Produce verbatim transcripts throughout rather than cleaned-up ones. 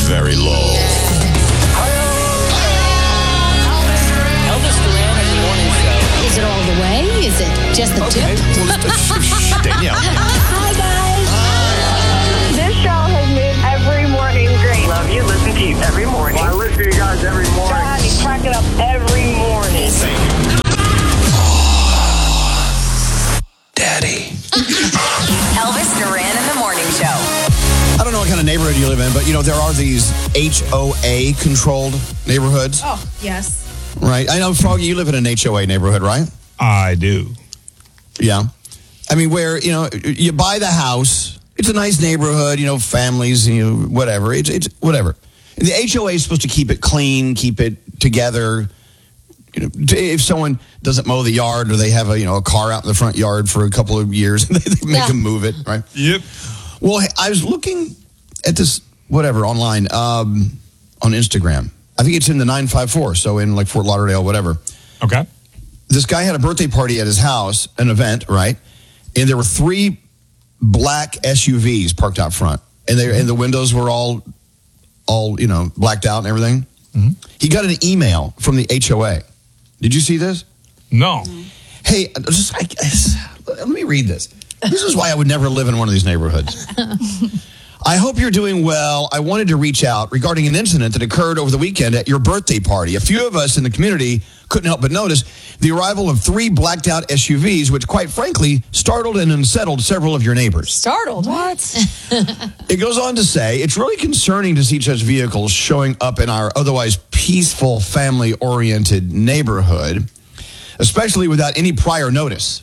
very low. Elvis Duran in the morning show. Is it all the way? Is it just the Okay. tip? Well, let's- Danielle. Hi, guys. This show has made every morning great. Love you. Listen to you every morning. I listen to you guys every morning. God, you crack it up every morning. Daddy. Elvis Duran in the morning show. I don't know what kind of neighborhood you live in, but, you know, there are these H O A-controlled neighborhoods, Oh, yes. right? I know, Froggy, you live in an H O A neighborhood, right? I do. Yeah. I mean, where, you know, you buy the house. It's a nice neighborhood, you know, families, you know, whatever. It's, it's whatever. And the H O A is supposed to keep it clean, keep it together. You know, if someone doesn't mow the yard or they have a, you know, a car out in the front yard for a couple of years, they make Yeah. them move it, right? Yep. Well, I was looking at this, whatever, online, um, on Instagram. I think it's in the nine five four, so in like Fort Lauderdale, whatever. Okay. This guy had a birthday party at his house, an event, right? And there were three black S U Vs parked out front, and they and the windows were all, all you know, blacked out and everything. Mm-hmm. He got an email from the H O A. Did you see this? No. Hey, just I, let me read this. This is why I would never live in one of these neighborhoods. I hope you're doing well. I wanted to reach out regarding an incident that occurred over the weekend at your birthday party. A few of us in the community couldn't help but notice the arrival of three blacked out S U Vs, which quite frankly startled and unsettled several of your neighbors. Startled. What? It goes on to say, it's really concerning to see such vehicles showing up in our otherwise peaceful, family-oriented neighborhood, especially without any prior notice.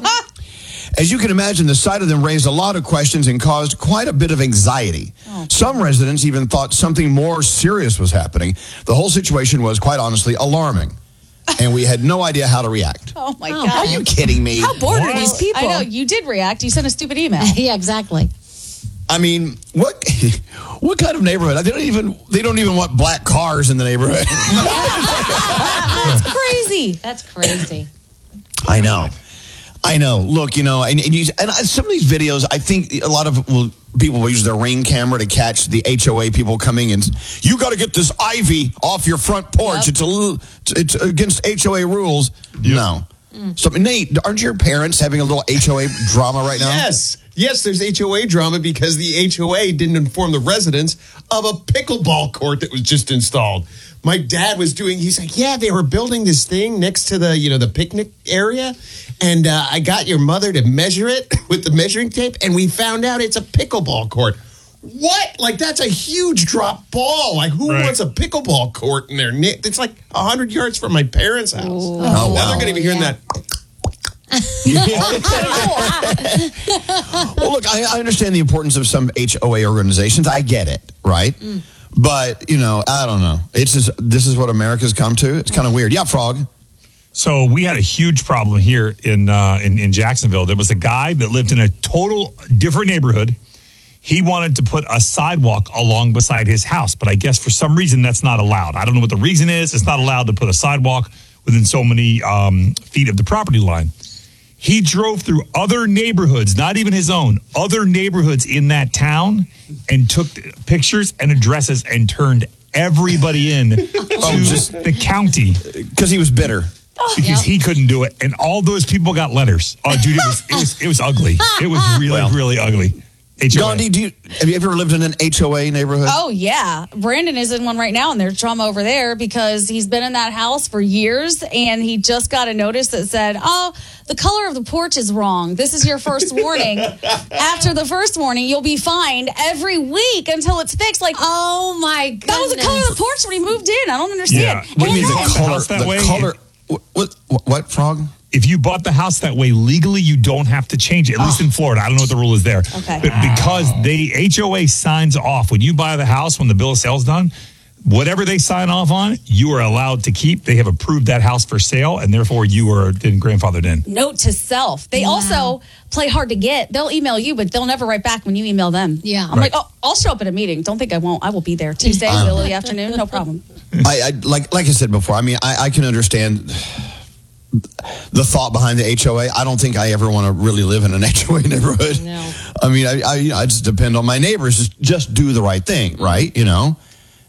As you can imagine, the sight of them raised a lot of questions and caused quite a bit of anxiety. Oh. Some residents even thought something more serious was happening. The whole situation was, quite honestly, alarming. And we had no idea how to react. Oh, my Oh, God. Are you kidding me? How bored What? are these people? I know. You did react. You sent a stupid email. Yeah, exactly. I mean, what what kind of neighborhood? They don't even they don't even want black cars in the neighborhood. That's crazy. That's crazy. I know. I know. Look, you know, and, and, you, and some of these videos, I think a lot of well, people will use their Ring camera to catch the H O A people coming and you got to get this ivy off your front porch. Yep. It's a little, it's against H O A rules. Yep. No. Mm. So, Nate, aren't your parents having a little H O A drama right now? Yes. Yes, there's H O A drama because the H O A didn't inform the residents of a pickleball court that was just installed. My dad was doing, he's like, yeah, they were building this thing next to the, you know, the picnic area. And uh, I got your mother to measure it with the measuring tape. And we found out it's a pickleball court. What? Like, that's a huge drop ball. Like, who Right. wants a pickleball court in their net? It's like one hundred yards from my parents' house. Oh, now wow. they're going to be hearing Yeah. that. Well, look, I, I understand the importance of some H O A organizations. I get it, right? Mm. But, you know, I don't know. It's just, this is what America's come to. It's kind of weird. Yeah, Frog. So we had a huge problem here in, uh, in in Jacksonville. There was a guy that lived in a total different neighborhood. He wanted to put a sidewalk along beside his house, but I guess for some reason that's not allowed. I don't know what the reason is. It's not allowed to put a sidewalk within so many um, feet of the property line. He drove through other neighborhoods, not even his own, other neighborhoods in that town and took pictures and addresses and turned everybody in to Oh, just- the county. Because he was bitter. Because he couldn't do it, and all those people got letters. Oh, dude, it was it was it was ugly. It was really Well. really ugly. H O A. Gandhi, do you, have you ever lived in an H O A neighborhood? Oh, yeah. Brandon is in one right now, and there's drama over there because he's been in that house for years, and he just got a notice that said, oh, the color of the porch is wrong. This is your first warning. After the first warning, you'll be fined every week until it's fixed. Like, Oh, my goodness. that was the color of the porch when he moved in. I don't understand. Yeah. What do you mean, And the then- color- house that the way? color. What, what, what, Frog? If you bought the house that way legally, you don't have to change it. At least in Florida, I don't know what the rule is there. Okay. But because they H O A signs off when you buy the house, when the bill of sale's done, whatever they sign off on, you are allowed to keep. They have approved that house for sale, and therefore you are then grandfathered in. Note to self. They Wow. also play hard to get. They'll email you, but they'll never write back when you email them. Yeah. I'm like, oh, I'll show up at a meeting. Don't think I won't. I will be there Tuesday, middle of the afternoon. No problem. I, I like like I said before. I mean, I, I can understand the thought behind the H O A. I don't think I ever want to really live in an H O A neighborhood. No. I mean, I, I, you know, I just depend on my neighbors. Just, just do the right thing, right? You know,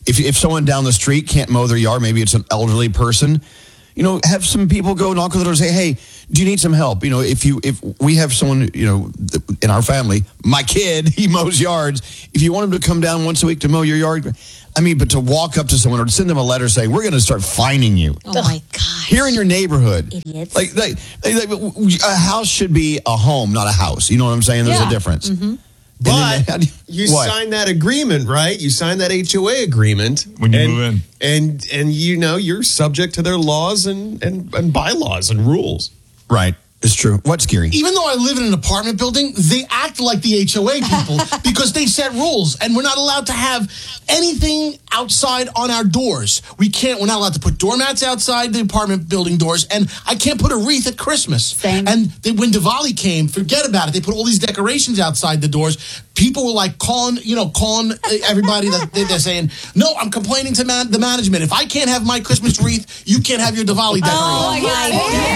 If if someone down the street can't mow their yard, maybe it's an elderly person. You know, have some people go knock on the door and say, "Hey, do you need some help?" You know, if you if we have someone, you know, in our family, my kid, he mows yards. If you want him to come down once a week to mow your yard, I mean, but to walk up to someone or to send them a letter saying, "We're going to start fining you." Oh my gosh. Here in your neighborhood. Idiots. Like, like, like, a house should be a home, not a house. You know what I'm saying? There's Yeah. a difference. Mm-hmm. But then, you what? signed that agreement, right? You signed that H O A agreement When you and, move in. and and you know you're subject to their laws and and, and bylaws and rules. Right. It's true. What's scary? Even though I live in an apartment building, they act like the H O A people because they set rules, and we're not allowed to have anything outside on our doors. We can't. We're not allowed to put doormats outside the apartment building doors, and I can't put a wreath at Christmas. Same. And they, when Diwali came, forget about it. They put all these decorations outside the doors. People were like calling, you know, calling everybody that they- they're saying, "No, I'm complaining to man- the management. If I can't have my Christmas wreath, you can't have your Diwali decoration." Oh my God.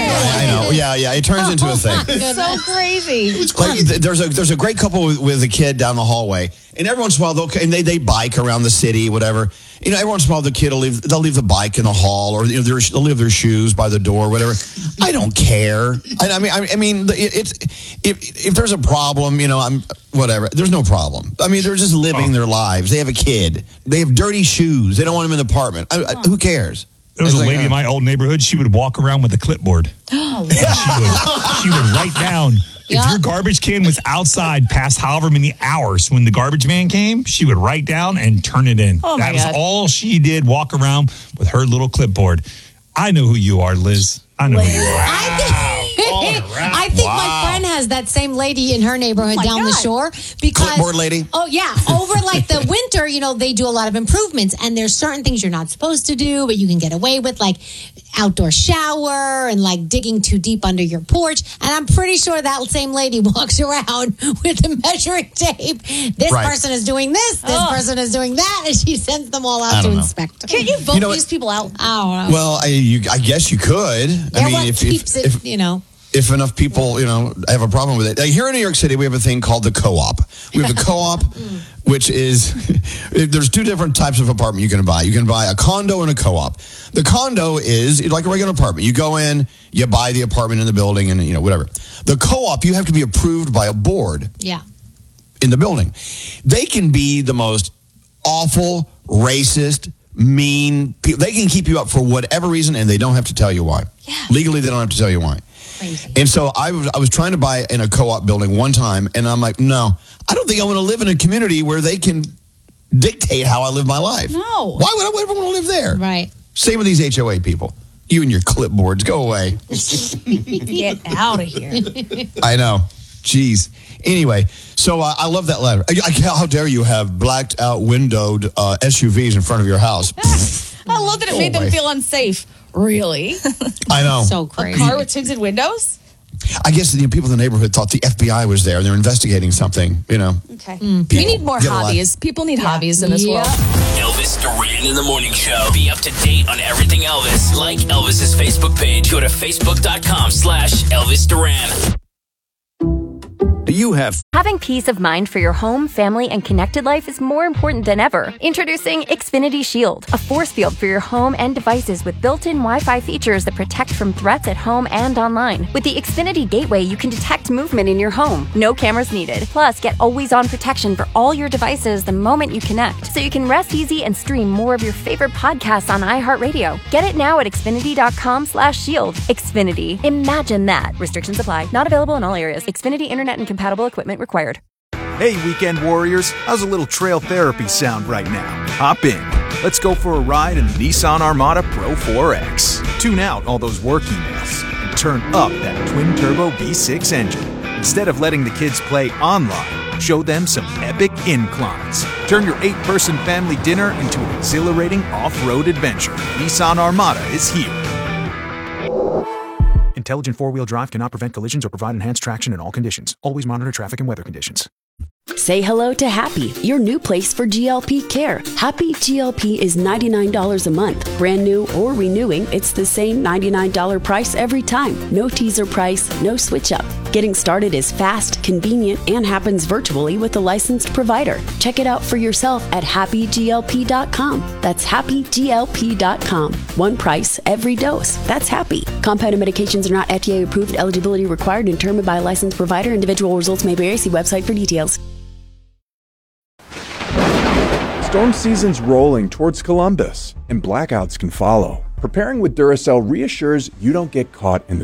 I know. Yeah, yeah. It turns into a thing. So crazy. Like, th- there's a there's a great couple with, with a kid down the hallway, and every once in a while they'll and they they bike around the city, whatever. You know, every once in a while the kid will leave they'll leave the bike in the hall, or you know their- they'll leave their shoes by the door, whatever. I don't care. I, I mean, I, I mean, it, it's if if there's a problem, you know, I'm whatever. There's no problem. I mean, they're just living their lives. They have a kid. They have dirty shoes. They don't want them in the apartment. I, I, who cares? There was It's a like, lady uh, in my old neighborhood. She would walk around with a clipboard. Oh, she, would, she would write down Yeah. if your garbage can was outside past however many hours when the garbage man came. She would write down and turn it in. Oh, my that was God. all she did. Walk around with her little clipboard. I know who you are, Liz. I know who you are. I think, I think my friend has that same lady in her neighborhood Oh my down the God. shore because Clipboard lady? Oh yeah, over like the winter, you know, they do a lot of improvements, and there's certain things you're not supposed to do, but you can get away with, like outdoor shower and like digging too deep under your porch. And I'm pretty sure that same lady walks around with a measuring tape. This Right. person is doing this. This Oh. person is doing that, and she sends them all I out to don't know. inspect. Can't you vote You know what- these people out? I don't know. Well, I, you, I guess you could. They're I mean, what if, keeps if, it, if you know. if enough people, you know, have a problem with it. Like here in New York City, we have a thing called the co-op. We have the co-op, which is there's two different types of apartment you can buy. You can buy a condo and a co-op. The condo is like a regular apartment. You go in, you buy the apartment in the building, and you know whatever. The co-op, you have to be approved by a board Yeah. in the building. They can be the most awful, racist, mean people. They can keep you up for whatever reason, and they don't have to tell you why. Yeah. Legally, they don't have to tell you why. Crazy. And so I was I was trying to buy in a co-op building one time, and I'm like, no, I don't think I want to live in a community where they can dictate how I live my life. No. Why would I ever want to live there? Right. Same with these H O A people. You and your clipboards, go away. Get out of here. I know. Jeez. Anyway, so uh, I love that letter. I, I, how dare you have blacked out windowed uh, S U Vs in front of your house? I love that it Go made away. them feel unsafe. Really? I know. So A crazy. car with tinted windows? I guess the people in the neighborhood thought the F B I was there and they're investigating something, you know. Okay. Mm. We need more Get a life. hobbies. People need hobbies in this Yeah. world. Elvis Duran in the Morning Show. Be up to date on everything Elvis. Like Elvis's Facebook page. Go to facebook.com slash Elvis Duran. Do you have Having peace of mind for your home, family, and connected life is more important than ever. Introducing Xfinity Shield, a force field for your home and devices with built-in Wi-Fi features that protect from threats at home and online. With the Xfinity Gateway, you can detect movement in your home. No cameras needed. Plus, get always-on protection for all your devices the moment you connect, so you can rest easy and stream more of your favorite podcasts on iHeartRadio. Get it now at Xfinity.com slash shield. Xfinity. Imagine that. Restrictions apply. Not available in all areas. Xfinity Internet and compatible equipment required. Hey, weekend warriors, how's a little trail therapy sound right now? Hop in. Let's go for a ride in the Nissan Armada Pro four X. Tune out all those work emails and turn up that twin-turbo V six engine. Instead of letting the kids play online, show them some epic inclines. Turn your eight-person family dinner into an exhilarating off-road adventure. Nissan Armada is here. Intelligent four-wheel drive cannot prevent collisions or provide enhanced traction in all conditions. Always monitor traffic and weather conditions. Say hello to Happy, your new place for G L P care. Happy G L P is ninety-nine dollars a month. Brand new or renewing, it's the same ninety-nine dollars price every time. No teaser price, no switch up. Getting started is fast, convenient, and happens virtually with a licensed provider. Check it out for yourself at happy G L P dot com. That's happy G L P dot com. One price, every dose. That's Happy. Compounded medications are not F D A approved. Eligibility required and determined by a licensed provider. Individual results may vary. See website for details. Storm season's rolling towards Columbus, and blackouts can follow. Preparing with Duracell reassures you don't get caught in the